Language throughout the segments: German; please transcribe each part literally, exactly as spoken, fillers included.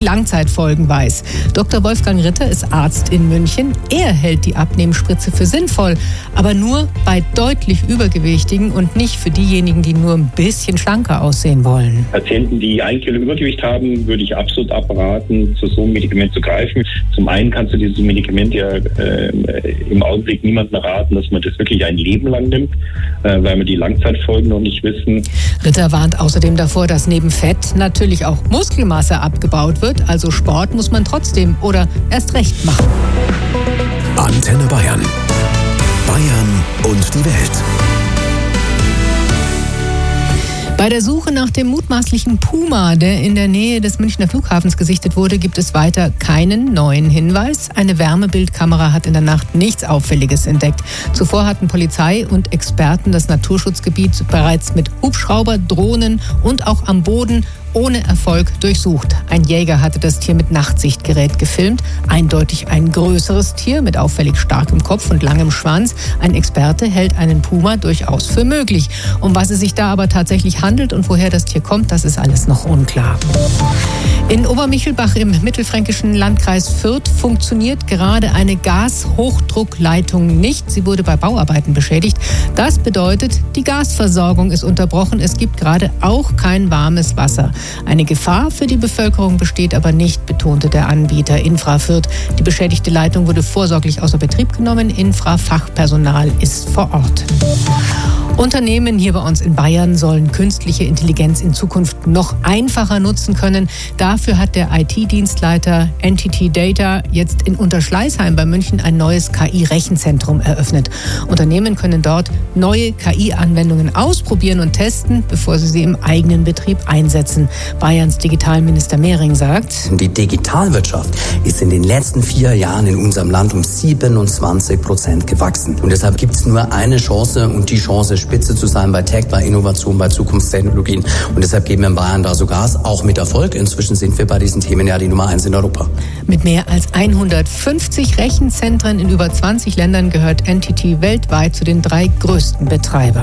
Langzeitfolgen weiß. Doktor Wolfgang Ritter ist Arzt in München. Er hält die Abnehmspritze für sinnvoll, aber nur bei deutlich Übergewichtigen und nicht für diejenigen, die nur ein bisschen schlanker aussehen wollen. Patienten, die ein Kilo Übergewicht haben, würde ich absolut abraten, zu so einem Medikament zu greifen. Zum einen kannst du dieses Medikament ja äh, im Augenblick niemandem raten, dass man das wirklich ein Leben lang nimmt, äh, weil wir die Langzeitfolgen noch nicht wissen. Ritter warnt außerdem davor, dass neben Fett natürlich auch Muskelmasse abgebaut wird. Also Sport muss man trotzdem oder erst recht machen. Antenne Bayern. Bayern und die Welt. Bei der Suche nach dem mutmaßlichen Puma, der in der Nähe des Münchner Flughafens gesichtet wurde, gibt es weiter keinen neuen Hinweis. Eine Wärmebildkamera hat in der Nacht nichts Auffälliges entdeckt. Zuvor hatten Polizei und Experten das Naturschutzgebiet bereits mit Hubschrauber, Drohnen und auch am Boden ohne Erfolg durchsucht. Ein Jäger hatte das Tier mit Nachtsichtgerät gefilmt. Eindeutig ein größeres Tier mit auffällig starkem Kopf und langem Schwanz. Ein Experte hält einen Puma durchaus für möglich. Um was es sich da aber tatsächlich handelt und woher das Tier kommt, das ist alles noch unklar. In Obermichelbach im mittelfränkischen Landkreis Fürth funktioniert gerade eine Gashochdruckleitung nicht. Sie wurde bei Bauarbeiten beschädigt. Das bedeutet, die Gasversorgung ist unterbrochen. Es gibt gerade auch kein warmes Wasser. Eine Gefahr für die Bevölkerung besteht aber nicht, betonte der Anbieter Infrafürth. Die beschädigte Leitung wurde vorsorglich außer Betrieb genommen. Infrafachpersonal ist vor Ort. Unternehmen hier bei uns in Bayern sollen künstliche Intelligenz in Zukunft noch einfacher nutzen können. Dafür hat der I T-Dienstleiter Entity Data jetzt in Unterschleißheim bei München ein neues K I-Rechenzentrum eröffnet. Unternehmen können dort neue K I-Anwendungen ausprobieren und testen, bevor sie sie im eigenen Betrieb einsetzen. Bayerns Digitalminister Mehring sagt: Die Digitalwirtschaft ist in den letzten vier Jahren in unserem Land um siebenundzwanzig Prozent gewachsen. Und deshalb gibt es nur eine Chance, und die Chance Spitze zu sein bei Tech, bei Innovation, bei Zukunftstechnologien. Und deshalb geben wir in Bayern da so Gas, auch mit Erfolg. Inzwischen sind wir bei diesen Themen ja die Nummer eins in Europa. Mit mehr als hundertfünfzig Rechenzentren in über zwanzig Ländern gehört Entity weltweit zu den drei größten Betreibern.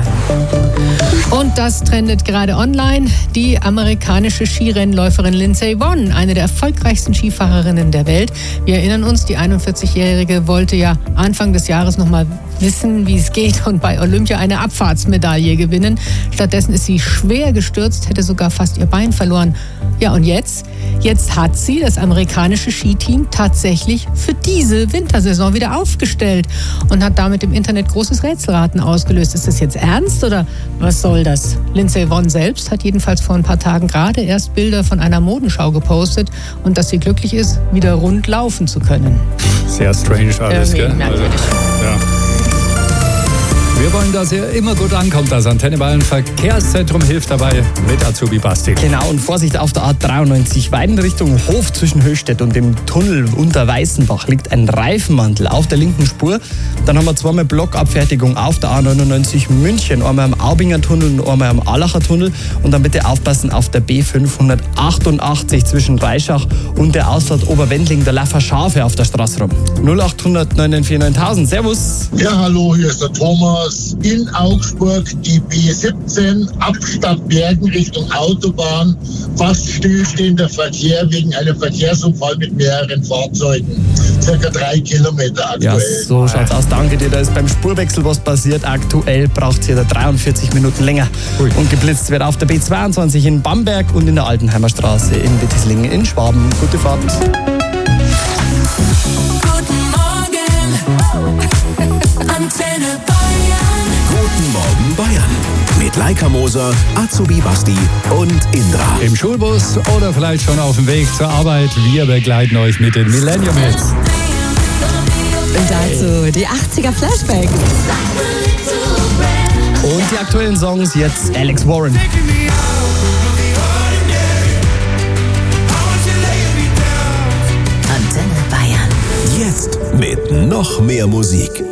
Und das trendet gerade online. Die amerikanische Skirennläuferin Lindsey Vonn, eine der erfolgreichsten Skifahrerinnen der Welt. Wir erinnern uns, die einundvierzigjährige wollte ja Anfang des Jahres noch mal wissen, wie es geht und bei Olympia eine Abfahrtsmedaille gewinnen. Stattdessen ist sie schwer gestürzt, hätte sogar fast ihr Bein verloren. Ja, und jetzt? Jetzt hat sie das amerikanische Skiteam tatsächlich für diese Wintersaison wieder aufgestellt und hat damit im Internet großes Rätselraten ausgelöst. Ist das jetzt ernst oder was soll das? Lindsey Vonn selbst hat jedenfalls vor ein paar Tagen gerade erst Bilder von einer Modenschau gepostet und dass sie glücklich ist, wieder rund laufen zu können. Sehr strange alles, Irgendwie gell? merkwürdig. Also, ja. Wir wollen, dass ihr immer gut ankommt. Das Antenne Bayern Verkehrszentrum hilft dabei mit Azubi Basti. Genau, und Vorsicht auf der A dreiundneunzig Weiden Richtung Hof zwischen Höchstädt und dem Tunnel unter Weißenbach liegt ein Reifenmantel auf der linken Spur. Dann haben wir zweimal Blockabfertigung auf der A neunundneunzig München, einmal am Aubinger Tunnel und einmal am Allacher Tunnel. Und dann bitte aufpassen auf der B fünfhundertachtundachtzig zwischen Reischach und der Ausfahrt Oberwendling, da laufen Schafe auf der Straße rum. null achthundert neun vier neuntausend, servus. Ja, hallo, hier ist der Thomas. In Augsburg die B siebzehn ab Stadtbergen Richtung Autobahn. Fast stillstehender Verkehr wegen einem Verkehrsunfall mit mehreren Fahrzeugen. Circa drei Kilometer aktuell. Ja, so schaut's aus. Danke dir. Da ist beim Spurwechsel was passiert. Aktuell braucht es hier dreiundvierzig Minuten länger. Ui. Und geblitzt wird auf der B zweiundzwanzig in Bamberg und in der Altenheimer Straße in Wittislingen in Schwaben. Gute Fahrt. Guten Morgen, Antenne Bayern. Guten Morgen Bayern. Mit Laika Moser, Azubi Basti und Indra. Im Schulbus oder vielleicht schon auf dem Weg zur Arbeit. Wir begleiten euch mit den Millennium Hits. Und dazu die achtziger Flashback. Und die aktuellen Songs jetzt Alex Warren. Antenne Bayern. Jetzt mit noch mehr Musik.